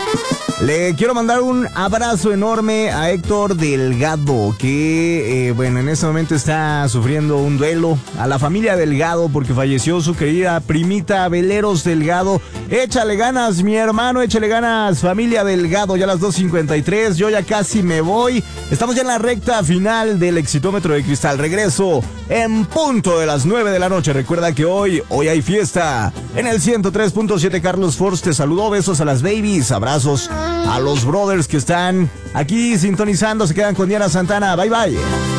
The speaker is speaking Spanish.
Le quiero mandar un abrazo enorme a Héctor Delgado, que en este momento está sufriendo un duelo. A la familia Delgado, porque falleció su querida primita Veleros Delgado. Échale ganas, mi hermano, échale ganas, familia Delgado. Ya a las 2:53, yo ya casi me voy. Estamos ya en la recta final del Exitómetro de Cristal. Regreso en punto de las 9 de la noche. Recuerda que hoy hay fiesta en el 103.7. Carlos Force te saludó. Besos a las babies, abrazos a los brothers que están aquí sintonizando. Se quedan con Diana Santana. Bye bye.